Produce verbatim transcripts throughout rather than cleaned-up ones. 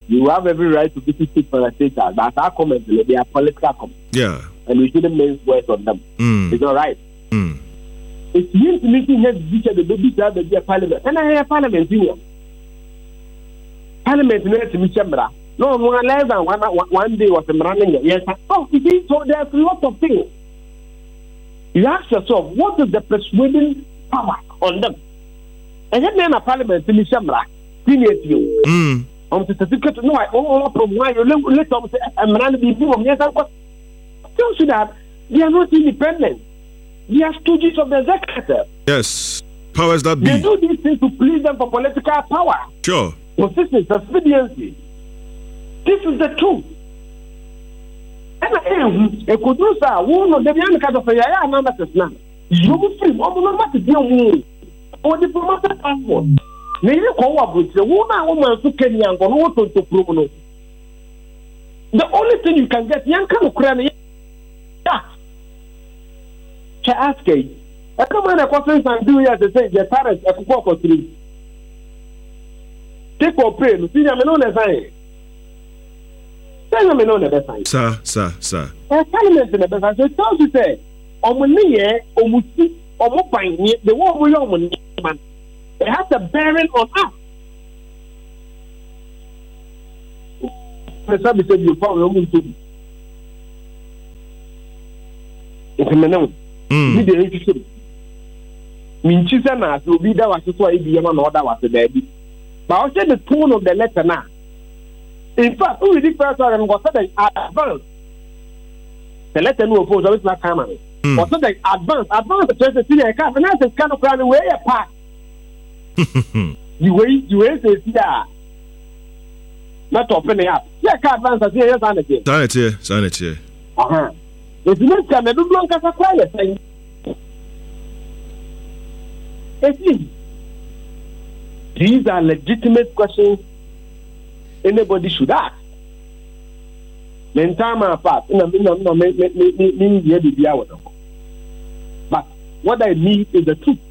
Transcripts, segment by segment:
You have every right to visit it for a status. That's our comments. They are political comments. Yeah. And we shouldn't make words on them. Mm. It's all right. Mm. It's used to making heads feature the baby to have the parliament. And I hear parliament in Parliament needs to be chamber. No, one less than one, one day was running. Yes. Oh, you see, so there's a lot of things. You ask yourself, what is the persuading power on them? And then in a parliament in the chamber, senior to you. Mm. On the certificate, no, I all from why you let them say, I'm running the people. Yes, I was. Tell you that they are not independent. They are stooges of the executive. Yes. Powers that be. They do these things to please them for political power. Sure. Consistency, expediency. This is the truth. And I could do so. One of the young cats of a yaya number is now. You will free. What will not be the or diplomatic passport. Maybe call up with the woman woman to Kenya and go to Promono. The only thing you can get, young kind of cranny. Yeah. She asked me, I come on a conference and do as they say, the parents at four or three. Take or pray, see, I'm on the sign. Tell me on the best sign. Sir, sir, sir. A parliament in the best sign. So it tells you, say, Omunie, Omusi, Omupine, the war we are man. It has a bearing on us. The service said you found Omusi. It's a man. Mm. The interesting. Minchisa will be that was why the Yaman order was the baby. But I'll say the tone of the letter now. In fact, who is the first one was said advance. The letter no oppose always not coming. Was said advance, advance the church to the car, and that's the kind of crowd way apart. You wait, you wait, say, yeah. Not opening up. Yeah, car advance, I say, yes, and again. Sanity, sanity. Uh huh. If you don't come, I don't want to quiet. These are legitimate questions anybody should ask. But what I need is the truth.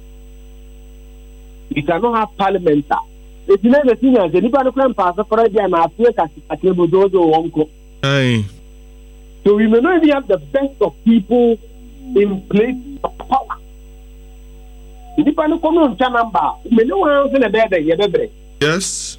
We cannot have parliament. If you never seen us, anybody can pass for a game at a table dodo. So we may not even have the best of people in place of power. If you can't come on Chanamba, you may know one else in a bed. Yes.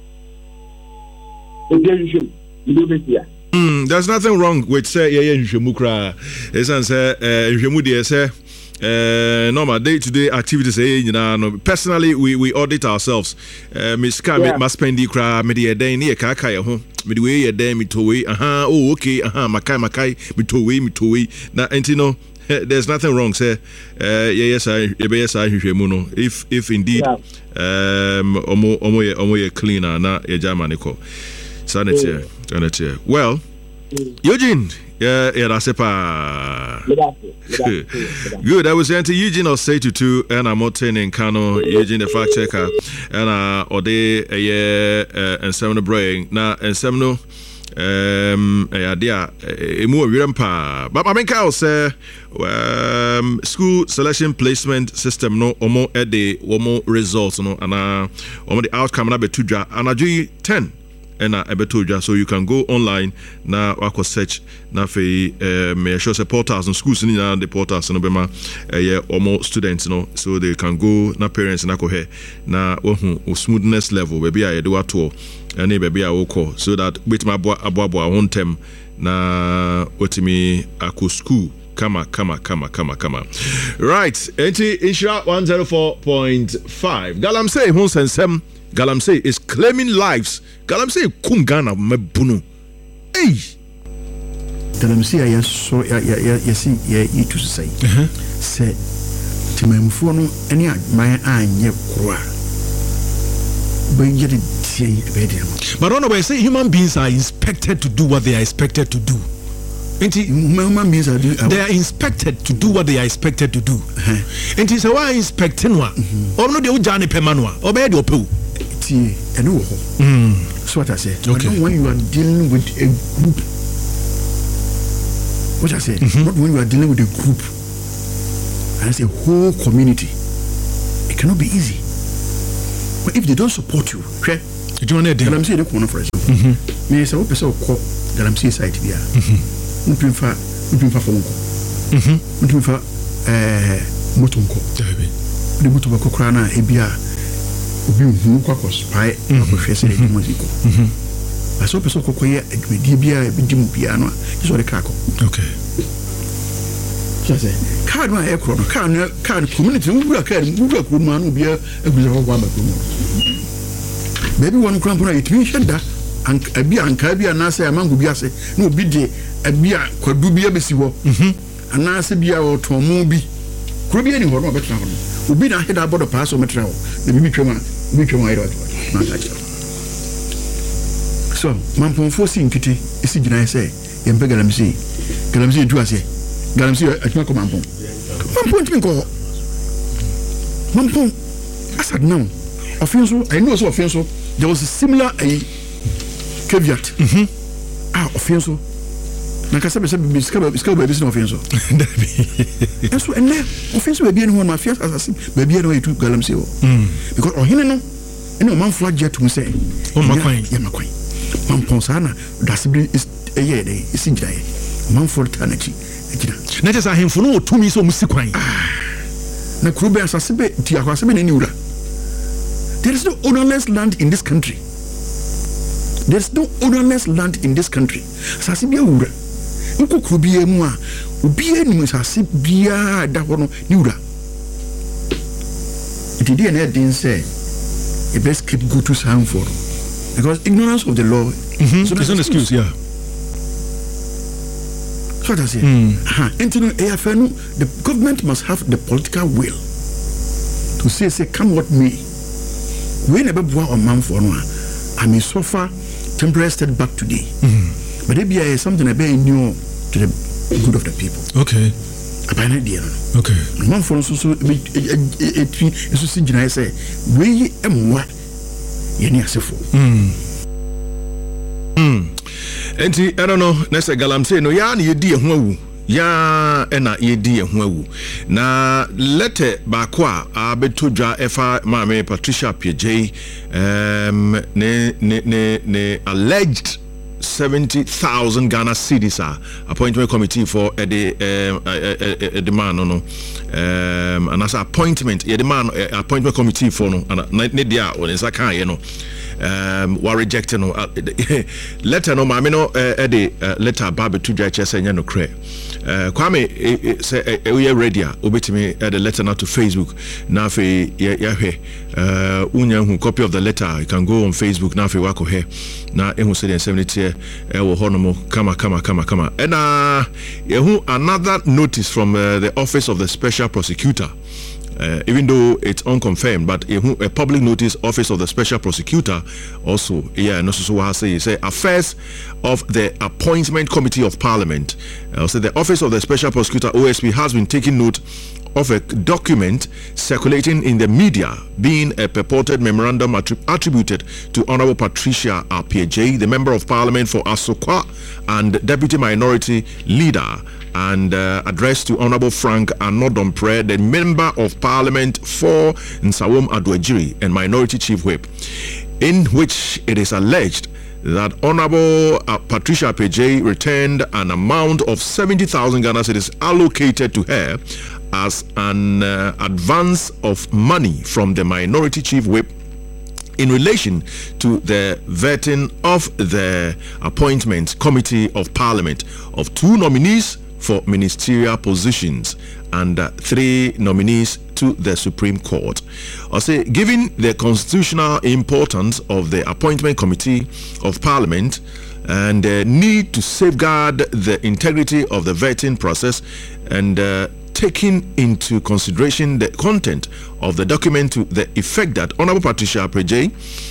Mm, there's nothing wrong with say yeah yeah Mukra. It's answer uh say uh normal day-to-day activities you know. Personally we we audit ourselves. Uh Miss Kami must spend the cra media day near kaka ho. Midway a day me to aha oh okay aha makai makai me to me to na enti no there's nothing wrong say uh yes I yes I no if if indeed um omo omo omo cleaner na ya Germany ko sanity sanity well Eugene yeah yeah that's it pa good. I was saying to Eugene or say to two and I'm not in Kano Eugene the fact checker and uh or they a year and seven brain now and seven um yeah dia emu wirempa but I mean Kyle say um school selection placement system no omo e de omo results no ana omo the outcome na betudwa anadwi ten and a betudwa so you can go online na wako search na fe um me show say portals and schools ni na the portals no be ma eh omo students no so they can go na parents na ko he na ohun smoothness level baby a ye de wato any baby a woko so that with my abo abo on tem na otimi ako school kama kama kama kama kama right enti Insha one oh four point five Galamsey hun sensem Galamsey is claiming lives Galamsey kum Ghana mebunu hey Galamsey ya so ya ya ya si ya itu say say timamfo no eni man anye kwa benjeri. But I don't know why I say human beings are inspected to do what they are expected to do. Human beings are do, uh, they are inspected to do what they are expected to do. And it's why inspecting one. Or no, they Johnny Pemanua or bed or poo. So what I say. Okay. When you are dealing with a group, what I say, mm-hmm. Not when you are dealing with a group, and as a whole community, it cannot be easy. But if they don't support you, okay? galamsey de kono for example me say wo pese okọ galamsey site bia mpim fa mpim fa fonko mhm mpim fa eh motonko dabi de moto ba kokra na ebia obi hu kwa ko spy ko hwese de moziko mhm aso pese okọ ye adwedi bia ebidim bia no so de krako okay so say card ma e kro no card card community wura card wura kro ma no bia aguza ho ba ba kro baby one cramp na itimi hweda abi anka bia na say amango bia say na obi de abi kwadu bia besi ho mhm ana say bia o tomu bi kro bia ni ho no betra ho obi na heda bodo pass o metra ho na bibi twema bibi twema iro na ta so man ponfo si nkiti isi gina say yempe galamsi galamsi du ase galamsi atuma ko mampon mampon timi ko mampon asad now offense I know so offense there was a similar a caveat mhm ah offense na kasa be se be ska be ska be be offense eso enne offense be bi no ma fias assassin be bi no e tu galamsi o because ohine no ene o man flag jet mu say o makwan ya makwan mampon sana dasibri is eye dey isi jaye man for tanaki ejina na just ahemfo no otumi so musikwan na krube asase be ti akwase be na ni wura. There is no ownerless land in this country. There is no ownerless land in this country. Asase bia wura nko krube mu a obi enu asase bia da ho no ni wura. It dey na den say a best keep go to sound for because ignorance of the law mm-hmm. so it's an excuse, yeah. So that's it. Mm. Uh-huh. A F N, the government must have the political will to say, say, come what may. We never bought a man for one. I may suffer temporary setback today. Mm-hmm. But it be something I bear new to the good of the people. Okay. I buy an idea. Okay. Man for so so it so see I say we am what you need to for. Hmm. Hmm. Enti I don't know na say galamsey no ya na yedi ehun awu ya na yedi ehun awu na letter baako a abetodwa efa maame Patricia Piejei um ne ne ne ne alleged seventy thousand Ghana cedis a appointment committee for uh, the um uh, uh, the man no um and as appointment yeah, the man uh, appointment committee for no and ne dia o nsa kan ye no um were rejected no uh, letter no maame no uh, the uh, letter babe to judge say nya no kre uh, kwame say we are ready obetimi the letter now to Facebook na fe ya hwe uh unya hu copy of the letter you can go on Facebook na fe wako he na ehu say seventy e wo hono kama kama kama kama and uh ehu another notice from uh, the office of the special prosecutor. Uh, even though it's unconfirmed, but a, a public notice office of the special prosecutor also, yeah, no so what I say, say affairs of the appointment committee of parliament. Uh, so the office of the special prosecutor O S P has been taking note of a document circulating in the media being a purported memorandum attrib- attributed to Honorable Patricia Piejei, the member of parliament for Asokwa and deputy minority leader, and uh, addressed to Honorable Frank Anodompre, the member of parliament for Nsawam Adwajiri and minority chief whip, in which it is alleged that Honorable uh, Patricia Piejei returned an amount of seventy thousand Ghana cedis allocated to her as an uh, advance of money from the minority chief whip in relation to the vetting of the appointment committee of parliament of two nominees for ministerial positions and uh, three nominees to the Supreme Court. I say, given the constitutional importance of the appointment committee of parliament and the need to safeguard the integrity of the vetting process and uh, taking into consideration the content of the document to the effect that Honorable Patricia Piejei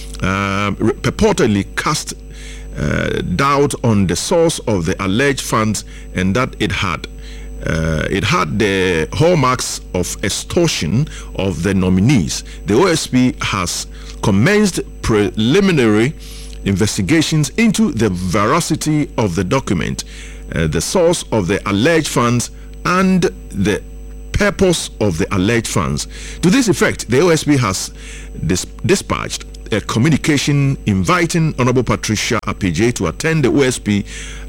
uh, purportedly cast uh, doubt on the source of the alleged funds and that it had uh, it had the hallmarks of extortion of the nominees. The O S P has commenced preliminary investigations into the veracity of the document, uh, the source of the alleged funds, and the purpose of the alleged funds. To this effect, the O S P has dis- dispatched a communication inviting Honorable Patricia Appiagyei to attend the O S P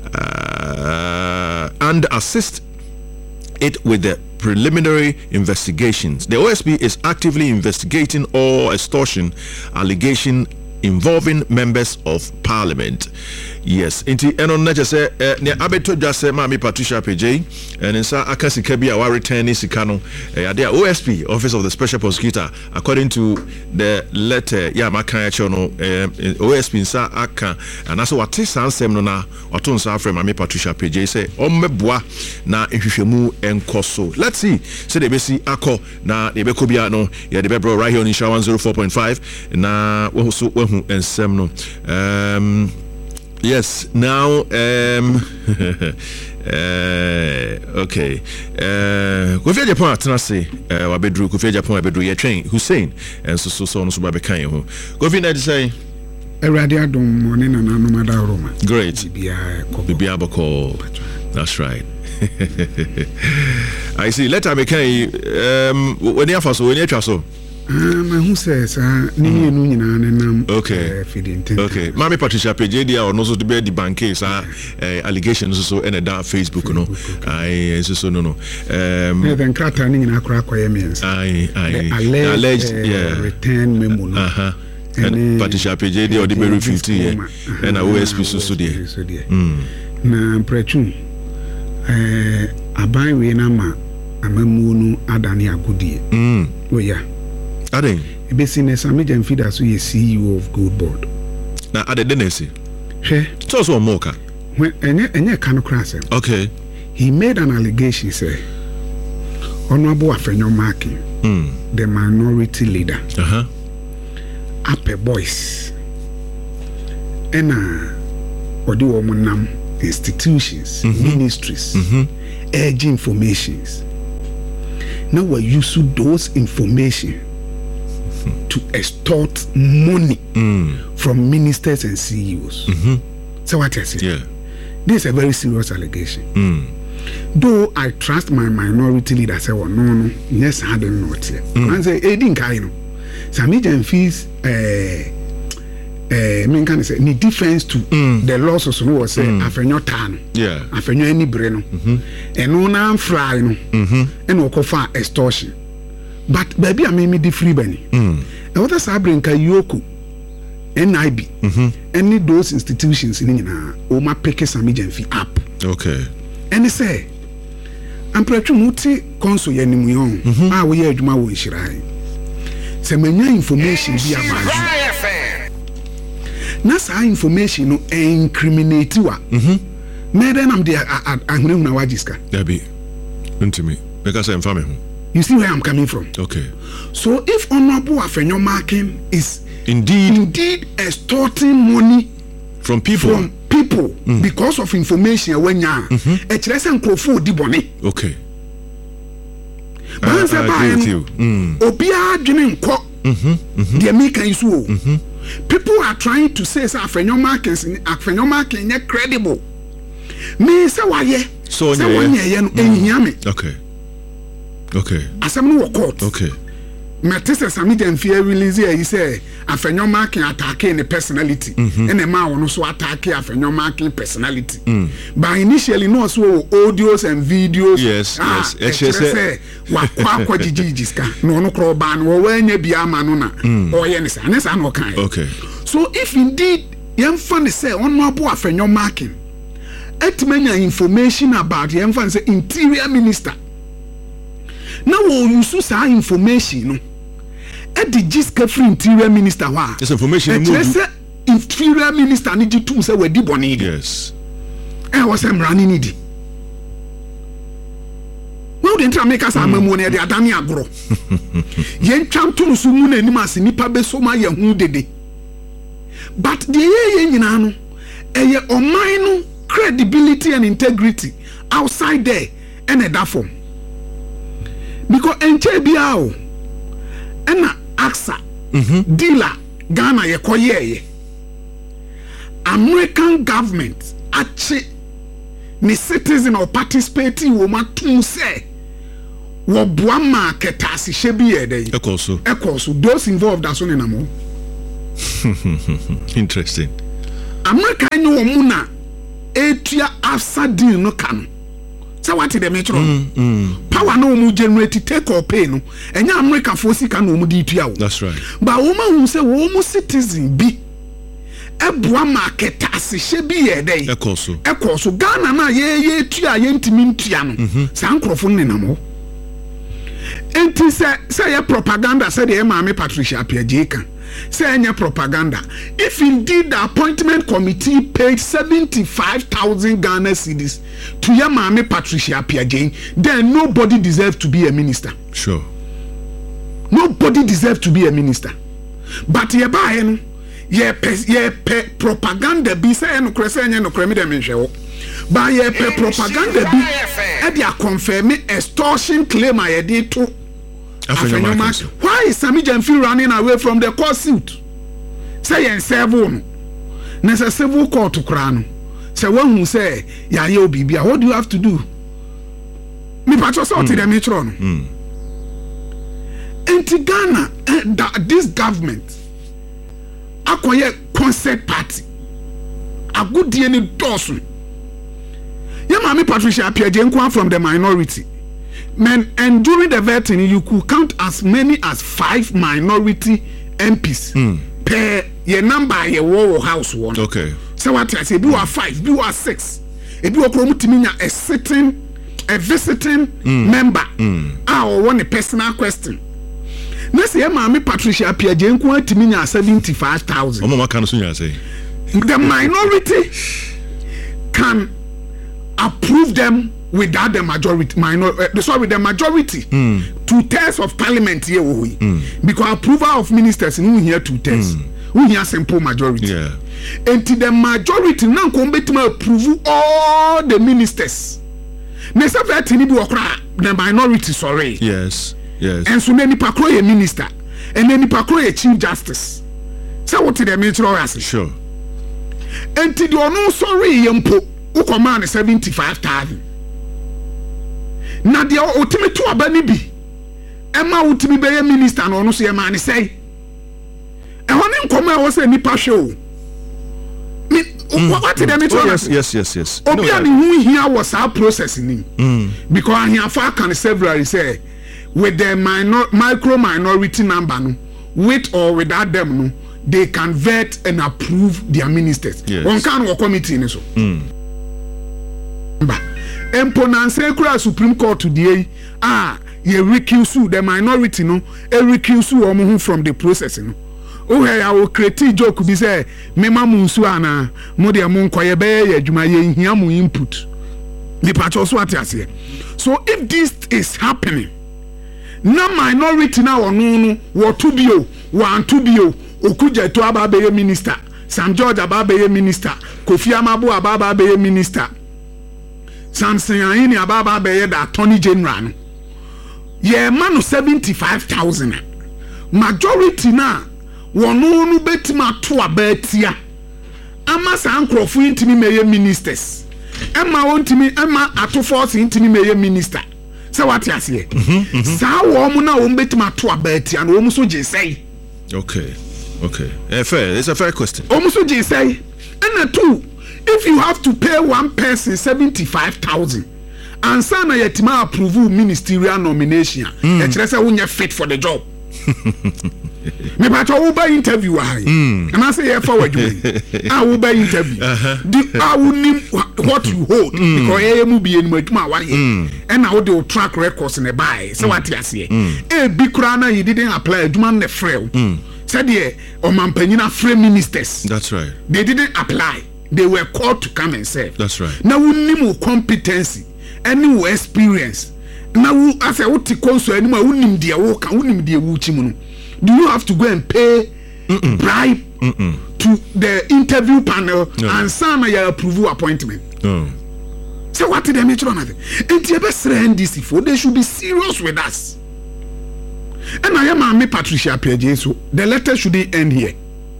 uh, and assist it with the preliminary investigations. The O S P is actively investigating all extortion allegation involving members of parliament. Yes, inti eno na jese ne abeto jase Mami Patricia Appiagyei and insa akasika bi awa return sika no ade O S P, Office of the Special Prosecutor, according to the letter ya maka echo no O S P insa aka anaso wate sansem no na wato nsa afre Mami Patricia Appiagyei say ommeboa na ehwehwemu enkoso. Let's see say they be see akọ na they be kobia no ya de be bro right here on Insha one oh four point five na wo so wo hu ensem no. um Yes, now, um, uh, okay. Kofi Japan atenase, wabedru Kofi Japan wabedru ye train Hussein and so so so no so ba bekan ye ho. Kofi na say Erade adom moni na nanu mada Roma. Great. Bibia ko. Bibia bako. That's right. I see. Let me can um when you afaso when you atwa so. Ah, my who says, ah, ni enu nyina nenam. Okay. Okay. Mami Patricia Appiagyei dia or no so to be the bank case, ah, allegations so and that Facebook no. I so no no. Um. Yeah, then krata ni nyina akra akoye means. I I alleged yeah. Return memo no. Uh-huh. And Patricia Appiagyei dia or the be fifty yeah. And O S P so so there. Mm. Na prechu eh aban we na ma amamu no adane agudie. Mm. Oh yeah. Ade business Amijan Feeder so ye C E O of Gold Board. Na ade denesi. Hwe. So so moka. When enye enye kan krase. Okay. He made an allegation say Honorable Afenyo Marking, mm. the minority leader. Uh-huh. Ape boys. Ena odi wo munam institutions, mm-hmm. ministries, mm-hmm. urge informations. Now we use those information to extort money mm. from ministers and C E Os. Mm-hmm. So what I say? Yeah. This is a very serious allegation. Mm. Though I trust my minority leader, say, well, no, no, yes, I don't know it yet. Mm. And say, hey, didn't I know? Samijan fees, eh, eh, mean, can I say, any defense to mm. the laws of was say, mm. Afenyo Tan, yeah, Afenyo any breno, mm-hmm. and no name fry, no, mm-hmm. and no cofa extortion. But baby, I mean, me the free benny. Mm. And what is happening? Kayoku, N I B, mm-hmm. any those institutions in Ina, Oma Peke Samijan fee up. Okay. And they say, I'm pretty muti consul yenimuyon. Ah, we are Juma Wishirai. Say, many information be about you. Nasa information no incriminate you. Mm-hmm. Meden am there. I'm going to Wajiska. There be. Into me. Because I'm family. You see where I'm coming from. Okay. So if Honorable Afenyo Marking is indeed indeed extorting money from people from people mm. because of information when ya a chresan crofo di bone. Okay. I, I agree with you. Mm. Obia dwene nko. Mhm. Mhm. The American is wo. Mhm. People are trying to say say Afenyo Marking Afenyo Marking is credible. Me say why ye? So say why ye no ehia me. Okay. Okay. Asem no court. Okay. Metese Samijan fear release here he say Afenyo Marking attack in the personality mm-hmm. and the man no so attack Afenyo Marking personality. Mm. But initially no so audios and videos. Yes, ah, yes. Yes, say wa kwa kwa jijijiska no no kro ban wo wanya bia ma no na o ye ne sa ne sa no kan. Okay. So if indeed yem fan say Honorable Afenyo Marking etmenya information about yem fan say interior minister. Now we use sa information no at the Jiska free interior minister wa this information interior minister ni jitum say we di boni. Yes. Eh was am running need. Well the inter make us amamu na dey adani agro. Yen twam to so mu na anim ase nipa be so ma ye hu dede. But the ye nyina no eh oman no credibility and integrity outside there and that form. Because enche bia o ena AXA mm-hmm. dealer Ghana ye koye American government achi ni citizen or participating wo matum say wo boa market asihye bi ye dey ekoso ekoso those involved aso ne namo Interesting. America ni omu na etua afsa deal no kan. Say what the metro. Mm, mm, power no omu generate take or pay no. Enya America for sika no omu di tua. That's right. But woman who say omu citizen bi ebua market asihye bi ye dey. Ekoso. Ekoso Ghana na ye ye tua ye ntimi ntua no. Sa nkrofo nenam ho. Enti say say ye propaganda say the Maame Patricia Appiah kan. Say any propaganda. If indeed the appointment committee paid seventy-five thousand Ghana cedis to Maame Patricia Appiah, then nobody deserves to be a minister. Sure. Nobody deserves to be a minister. But ye buy no, ye pe ye pe propaganda be say no krese no kremi dem nhwe. But ye pe propaganda be e dey confirm extortion claim I dey to. Why is Sammy Jamfi running away from the court suit? Say in seven. There's a civil court to crown. Say one who say, yeah, you be what do you have to do? Me patro sort the metron. Anti Ghana, this government acquire concert party. A good D N A Dawson. Yeah, Maame Patricia Appiah from the minority. Men, and during the vetting, you could count as many as five minority M Ps mm. per your number, your wall house one. Okay. So what I say, you are five, you are six. If you are promoting a sitting, a visiting mm. member, mm. I want a personal question. Next year, Maame Patricia Appiah Jenku to me seventy-five thousand. Mama can say the minority can approve them. Without the majority, minor, uh, sorry, with the majority, mm. two thirds of parliament here, mm. because approval of ministers in here two thirds, mm. we here simple majority. Yeah. And to the majority now come to approve all the ministers. Next up that the minority, sorry. Yes, yes. And so many pakro a minister, and then pakro a chief justice. So what did the minister Sure. And to the no sorry, yempo, who command seventy-five thousand. Na dia otimi to abani bi ema utimi be minister no no so e ma ne sei e hone nkoma e wo se nipa hwe o what did me tell yes yes yes yes obi ani hu hia was our process ni mm. because hia fa can several say with the minor micro minority number no with or without them no they can vet and approve their ministers on kan wo committee ni so mm. Emponanse kura Supreme Court today ah ye recuse the minority no e recuse omo from the process no o he ya o create joke bi say mema munsu ana mo de mo nkoye be ye adwuma ye hia mo input the part also at ase. So if this is happening na minority na onu no wo to bio wan to bio okuja to aba be minister Sam George aba be minister Kofi Amabo aba be minister Samson Ayini ababa be the attorney general no ye man seventy-five thousand majority na wono no betima to abatia ama san krofo intimi meye ministers ema wontimi ema ato force intimi meye minister say what you say sa wo mo na wo betima to abatia no wo so je say okay okay eh fair it's a fair question wo so je say and two if you have to pay one person seventy-five thousand and sana yetima approve ministerial nomination e kire say wonye fit for the job me ba to uba interview ha and I say forward you ah uba interview the I will name what you hold because e mu bi enu aduma wa here and now the track records in the buy so what you say e bi kura na you didn't apply aduma na frel said there o mampanyina free ministers that's right they didn't apply. They were called to come and serve. That's right. Now we need competency, any experience. Now we as a what council any more we need the work, we need the wuchimuno. Do you have to go and pay Mm-mm. bribe Mm-mm. to the interview panel no. and sign your approval appointment? No. So what did they make on it? And the best N D C for they should be serious with us. And I am Maame Patricia Appiah, so the letter shouldn't end here.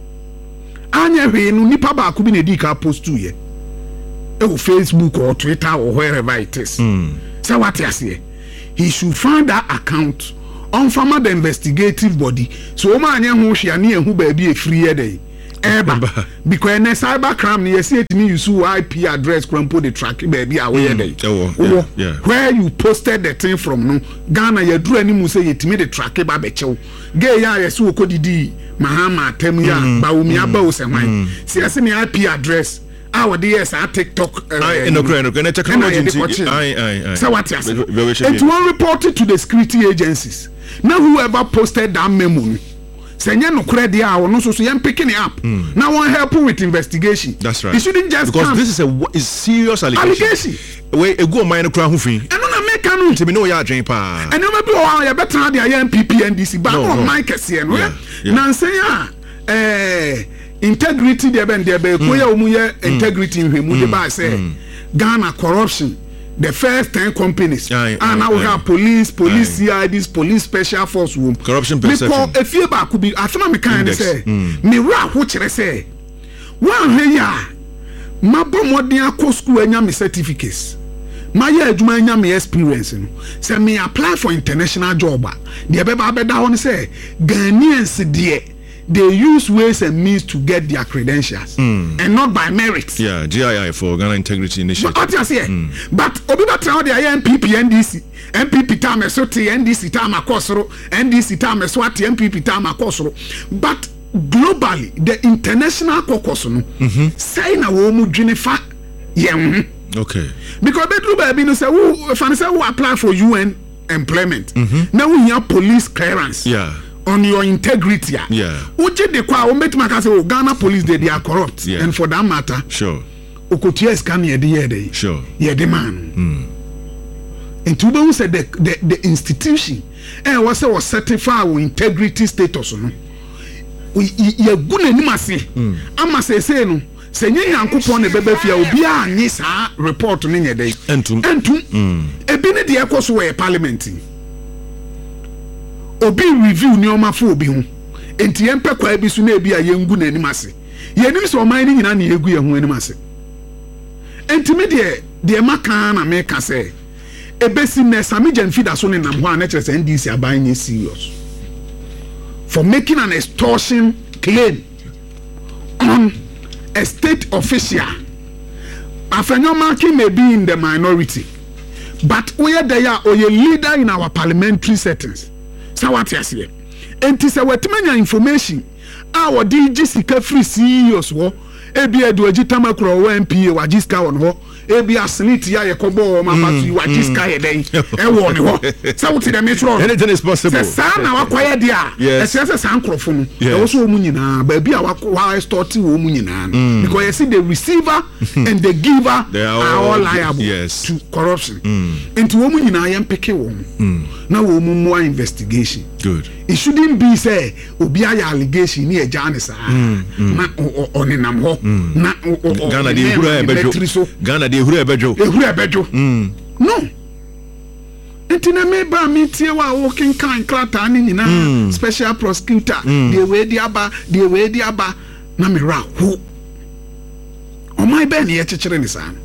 Anya we no nipa ba ko bi na di ka post to ye e o Facebook or Twitter or wherever it is mm. so what you say he should find that account on farmer the investigative body so o ma anya ho hwea na ehu ba bi e free ye dey eba because na cyber crime you see it me use I P address crampo the track baby away there yeah, yeah. where you posted the thing from no Ghana you do any mu say it me the track ba be chew gay ya yes wo kodidi mahama tem ya ba umi aba o se hwan see I me I P address our D S our TikTok I no no no technology I I I so what you say it won't report it to the security agencies now whoever posted that memo Senya no credit a no so so yam picking it up. Mm. Now one help with investigation. That's right. It shouldn't just because come. This is a is serious allegation. Allegation. Wait, a go mine cry hufin. And no make no to me no ya dream pa. And no be o ya better the M P P N D C but no Mike kese no. Na say ah eh integrity there ben there be ko ya omu ye integrity nhwemu de ba say Ghana corruption. The first ten companies aye, and now we have police, police aye. C I Ds, police special force room. Corruption perception. Because if you back could be asema me kind say me ra ho kire say one he ya mabo modern akọ school anya me certificates. My year adwuma anya me experience no. Say me apply for international job a the be ba be da ho say Ghanaians there they use ways and means to get their credentials mm. and not by merit. Yeah, G I I for Ghana Integrity Initiative. But what you say? Mm. But obi ba try the M P P N D C, M P P time so T N D C time akosoro, N D C time so at M P P time akosoro. But globally, the international caucus no say na wo mu dwinefa yem. Okay. Because bedru ba bi no say who fan say who apply for U N employment. Mm-hmm. Now we have police clearance. Yeah. On your integrity. Yeah. Uche de kwa umbeti makase o Ghana police they, they are corrupt. Yeah. And for that matter. Sure. Ukotia scan ye de ye de. Sure. Ye de man. Mm. And to be said the, the the institution and was was certified with integrity status no. We ye good animasi. Ama say say no. Se nye yankopon ne bebe fia obi anyi saa report no nye de. Entum. Entum. Mm. Ebi ne de ekoso we parliament. Obi review ni oma fo obi hu enti yempe kwa bi su na ebi a yengu na anim ase yenim so oman ni nyina na yegu ye hu anim ase enti me de de maka na me ka se ebesi na Sami Janfida so ne nam ho na chere N D C aban ni serious for making an extortion claim on a state official. Afenyo Maki may be in the minority but we are there or a leader in our parliamentary settings. So what you say? And this is what many information. Our D G sika free C E Os wo. Ebi edu agitama kro M P A wajiska won ho. Ebi aseniti ya yekobo ma patu wajiska ye den. E wo ne ho. So what the metro? Anything is possible. Se sa na wakwaya dia. E se se san krofo no. E wo so omu nyina ba bi a wa start wo omu nyina no. Because you see the receiver and the giver they are, are all liable yes. to corruption. Into omu nyina yem peke wo. Na wo omu more investigation. Good. It shouldn't be say obi aya allegation ni eja ne sa na onenam ho na Ghana de ehuru ebejo Ghana de ehuru ebejo ehuru ebejo no entina me ba mi tie wa working kan klata ni nyina special prosecutor the way di aba the way di aba na me ra ho o my ben ye chechire ni sa.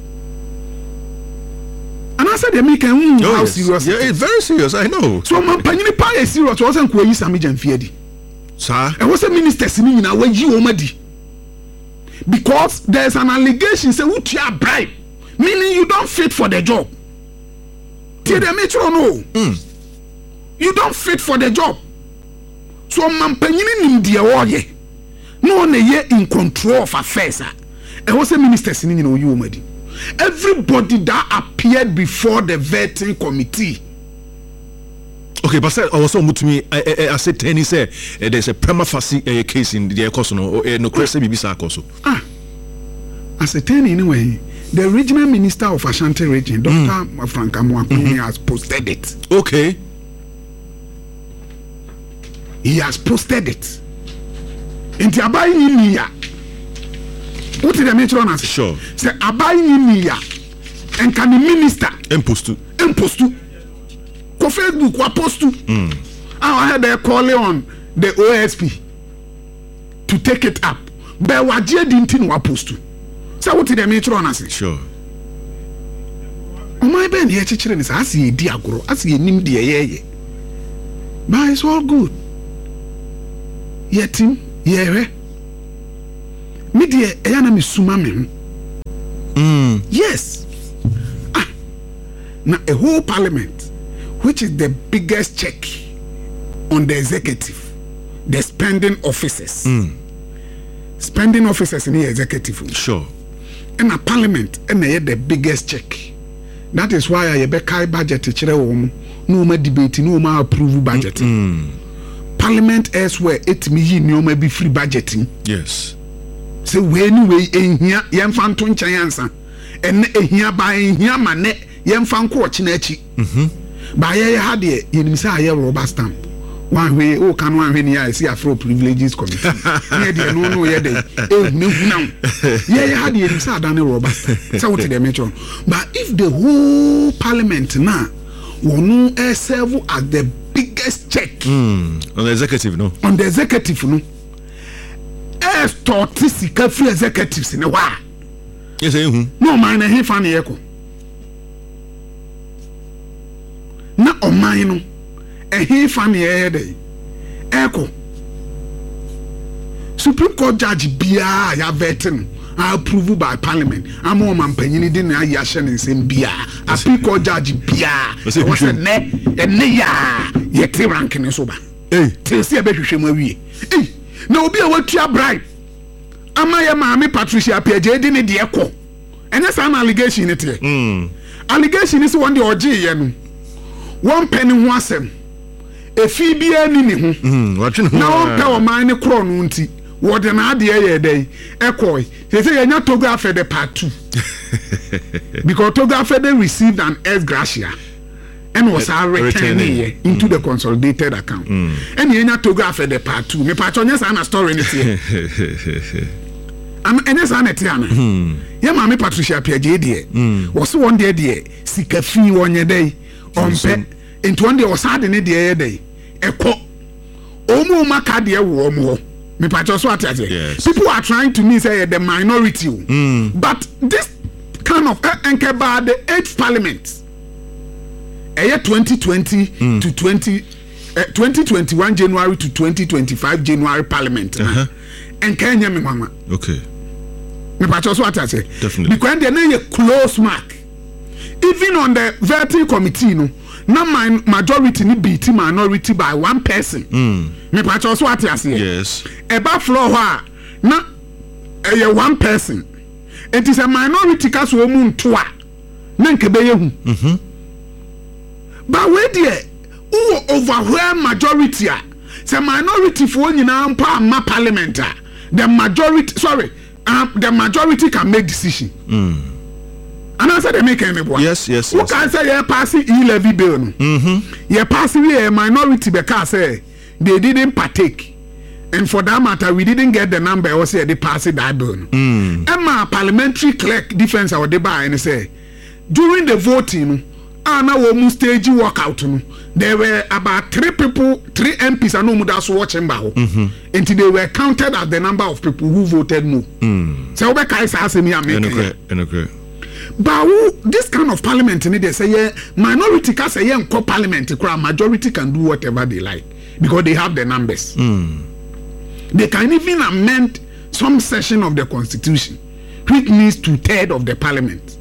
And I said, they make a mm, oh, how yes. serious. Yeah, it's very serious. I know. So, my penny pie is serious. Wasn't Kwei Sami Janfidi. Sir, I was a minister sitting in a way you already. Because there's an allegation say, "Would you bribe?" Meaning you don't fit for the job. Till the metro no. Mm. You don't fit for the job. So, my penny in the way. No one here in control of affairs. I was a minister sitting in a way you already. Everybody that appeared before the vetting committee. Okay, but I also moved to me. I, I, I said, Tenny said uh, there's a prima facie uh, case in the Ekoso no uh, no Krese Bibisa Ekoso. Ah, I said, Tenny anyway. The regional minister of Ashanti region, Doctor Mm. Frank Amwakuni, mm-hmm. has posted it. Okay. He has posted it. In the Abai Niya. What did the metro answer? Sure. Say Abai Niya. And can the minister impostu impostu ko Facebook wa postu mm. I had a call on the O S P to take it up but wa je di ntin wa postu. Say what did the metro answer? Sure. O my ben here chichere ni say asi edi agoro asi enim de yeye but it's all good yetim yewe me de eya na me suma me mm yes ah na a whole parliament which is the biggest check on the executive, the spending officers mm. spending officers in the executive sure and a parliament and they the biggest check. That is why I be kai budget chere wo no ma debate no ma approve budget mm. Parliament elsewhere it me yi no ma be free budgeting yes so we ni we ehia yemfa nto nchen yansa ene ehia ba ehia ma ne yemfa nko ochi na achi mhm ba ye ha de yenim say aye rubber stamp one way o kan one way ni I see Afro privileges committee ye de no no ye de eh me hu now ye ha de yenim say adane rubber stamp so what dey mention. But if the whole parliament now wonu e serve as the biggest check mm. on the executive no on the executive no e start sika free executives ne wa yes eh hu no man na he fa ne yeko na o man no e he fa ne ye dey eko Supreme Court judge bia ya vetin approved by parliament am o man panyini din na ya hye ne nsem bia Appeal Court judge bia o se ne ne ya ye ti rank ne so ba eh ti se be hwehwem awie eh na obi a watua bribe ama ya maami Patricia Peje di ne de ekọ ene sa na allegation ne te mm allegation is one de oje ye no one penny ho asem efi bia ni ne ho mm watwe ne ho na o pe o man ne kro no nti wo de na ade ye dey ekọ say say nya Togo after the part two because Togo after they received an ex gratia and was uh, returning here into mm. the consolidated account mm. and nya Togo after the part two me part nya sa na story ne te am ene sa na te ana ye ma me Patricia Peje de wo so one day de sika fi wonye dey ompe into one day o sa de ne de ye dey ekọ omu maka de wo mo me part so atase people are trying to me say the minority mm. but this kind of uh, enke ba the eighth parliament eh twenty twenty mm. to twenty uh, twenty twenty-one January to twenty twenty-five January parliament uh-huh. enke nya me mama okay me part so atase definitely because there na close mark even on the vetting committee no na my majority ni beat minority by one person mm. me part so atase yes eba floor ha na eh one person it is a minority case wo mu ntoa na nkebe yehu mhm but we there who overwhelm majority a say minority for nyina mpa ma parliament a the majority sorry um, the majority can make decision mm. and I said they make any boy yes yes who yes, can yes. say you pass e-levy bill no mhm you pass we minority because say they didn't partake. And for that matter, we didn't get the number. Or say they pass it that bill. Mm. Emma parliamentary clerk defense our debate and say during the voting, Anna womu stage walkout. There were about three people, three M Ps. I know that's watching bao. Mm-hmm. Until they were counted as the number of people who voted no. Mm. So we can't say me America. But this kind of parliament, they say yeah, minority can say yeah, parliament. Majority can do whatever they like because they have the numbers. Mm. They can even amend some section of the constitution, which means two-thirds of the parliament.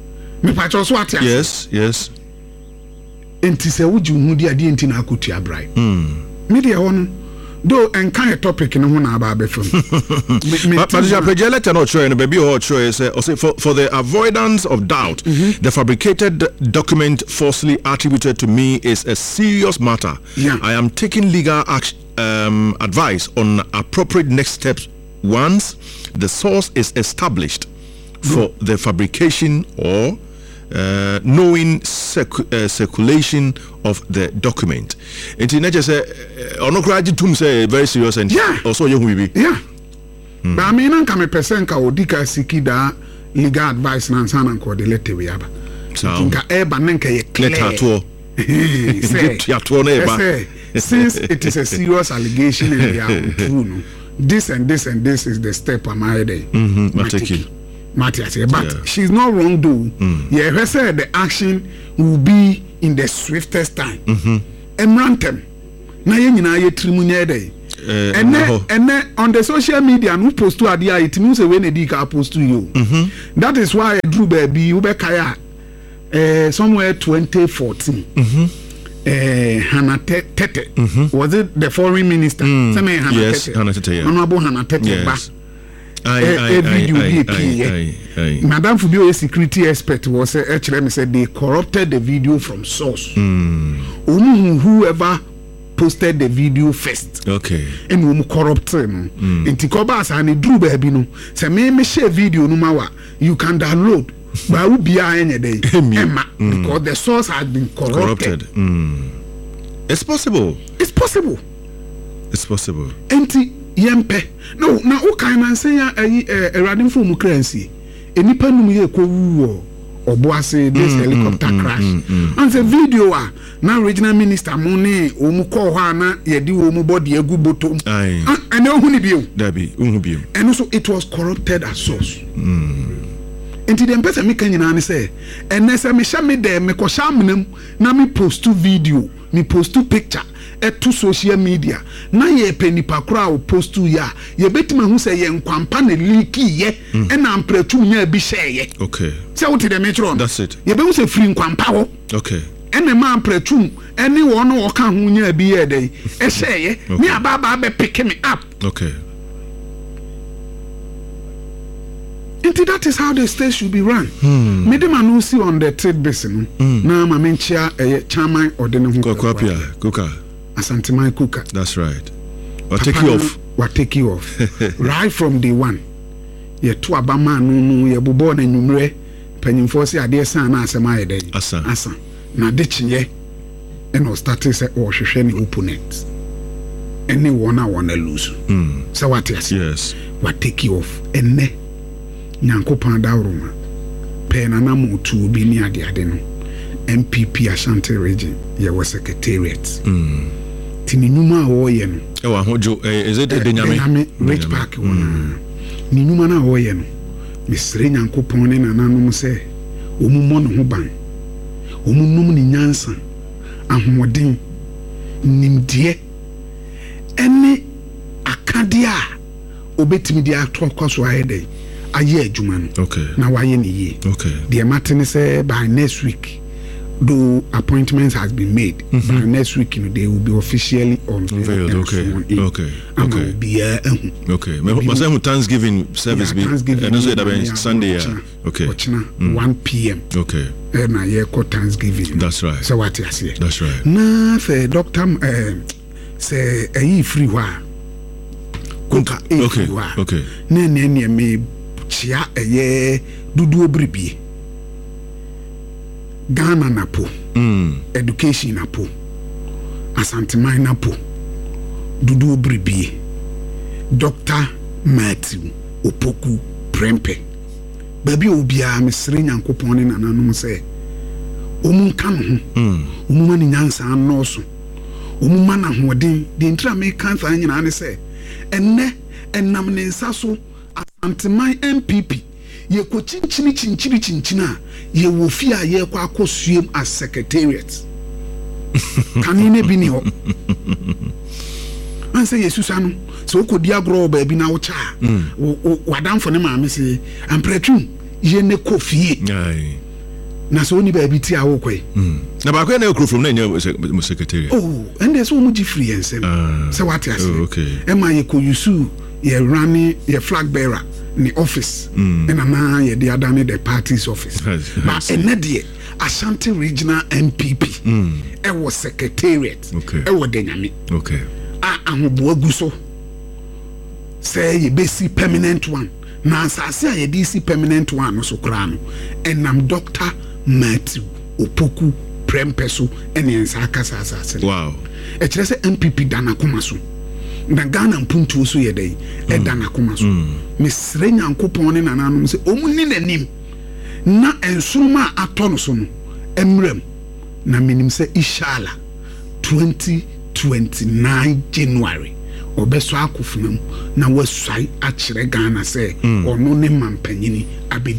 Yes, yes. Enti se wuju hudi adi enti na akutia bribe. Mm. Media hono, though and kind of topic in one about before. But Patricia Peje letter not sure, and baby or sure say for for the avoidance of doubt, mm-hmm. the fabricated document falsely attributed to me is a serious matter. Yeah. I am taking legal action. Um, advice on appropriate next steps once the source is established for mm. the fabrication or uh, knowing circ- uh, circulation of the document. And in nature say, onokraji tum say very serious and yeah. also young we be. Yeah. Mm. But I mean, I'm coming percent ka odika sikida legal advice na sana ko de letter we aba. So tinka eba nenka ye clear. Letter to. Since it is a serious allegation and they are true, no, this and this and this is the step I'm ahead. Mm-hmm. Matiki. But yeah. she's not wrong though. Mm. Yeah, her said the action will be in the swiftest time. Mm-hmm. Emrantem. Na ye nyina ye trimu nye dey. and then and then on the social media and who post to adia it means when a dika post to you. Mm-hmm. That is why I drew baby ubekaya uh, somewhere twenty fourteen. Mm-hmm. Uh, Hannah Tete mm-hmm. was it the foreign minister? Mm. Hannah yes, Tete. Hannah Tete. Yeah. Honorable Hannah Tete. Yes. I, I, I, video I, I, I, Madame Fubio, a security expert, was uh, actually said they corrupted the video from source. Mm. Um, whoever posted the video first. Okay. And um corrupt no. Mm. In Tikobas and it drew baby no. Say me me share video no mawa. You can download. But I will be any day. Emma, mm. because the source has been corrupted. corrupted. Mm. It's possible. It's possible. It's possible. Enti yempe. No, na o kan man say eh eradin for mu currency. Enipa num ye ko wu o oboase this mm, helicopter mm, crash. Mm, mm, mm. And the video ah na regional minister mo ne o mu ko ho ana ye di o mu body egu botom. Aye. And e hu ni bio. Dabi, hu bio. And also it was corrupted at source. Mm. Enti dem pese me kan nyina ne say enese me hye me dem me ko shamnam na me post to video me post to picture eto social media na ye penipa kra o post to ya ye betima hu say ye nkwampa na liki ye e na ampratu nya bi sheye. Okay, say what the metro that's it. Ye be hu say free nkwampa ho. Okay, ene ma ampratu ene wo no wo ka hu nya bi ye dey e sheye me ababa be pick me up. Okay. Indeed, that is how the state should be run. Me dem anu see on the trade basin. Na ma menchia eh chairman ordene hu. Kokwapia, Kuka. Asante Mai Kuka. That's right. What take you off? What take you off? Right from day one. Ye to abama no no ye bobo na nwumre panyimfo se ade san na asema ye dey. Asa. Asa. Na de chinye e no start say o hwehwe ni opponent. Any one a wanna lose. Mm. So what yes? Yes. What take you off? Enne Nyankopon dawroma pe na na motu obi ni ade ade no M P P Ashanti region ye was secretariat mm tini numa wo ye no e wa hojo is it the Denyame Rich Park wona ni numa na wo ye no misre Nyankopon ne na nanom se omumo no ho ban omunum ni nyansa ahoden nimdie ene akade a obetimi dia atokwaso ayede aye adwuma no. Okay. Na waye ni ye. Okay. The Martin say by next week though appointments has been made, mm-hmm. by next week you know, they will be officially unveiled. Okay. Okay. Okay. Okay. Be uh, okay. Must have Thanksgiving service be and also that be Sunday. Okay. Mm. one p.m. Okay. And I hear called Thanksgiving. That's right. So what you say? That's right. Na say doctor uh, say a free wa. Okay. Okay. Ne ne ne me chia eye dudu obribie Ghana napo mm. education napo Asanteman napo dudu obribie Doctor Matthew Opoku Prempe baby obia mesre Nyankopon ne nananom se omun kan ho mm. omun mani nyansa anoso omun mana hoden de ntra me kan fa nyina ne se enne ennam ne nsa so Asantman M P P ye ko chinchini chinchini chinchina ye wo fi a ye kwa akosuem as secretariat kanine bi ni ho an say yesusa no so ko di agro ba bi na wo cha wadamfo ne maame se ampretu ye ne kofie ai na so ni ba bi ti awo kwai na ba kwai na okro from na nya secretariat oh and there's so much free and say say what you say okay e ma ye ko yusu ye running ye flag bearer ni office mm. and na ye the other the party's office but enede Ashanti regional M P P mm. e was secretariat okay. e was Denyame okay a ahobo aguso say ye be see permanent one na asase a ye dey see permanent one no so kra no enam Doctor Matthew Opoku Prempe so ene ensa akasa asase wow e kire say M P P dana koma so na Ghana mpuntu so ye dey e dana koma so mesre Nyankopon ne nananom se omuni nanim na ensuruma atono so no emrem na minim se inshallah twenty twenty-nine January obeso akofunam na wasai akire Ghana se ono ne mampanyini abedi akire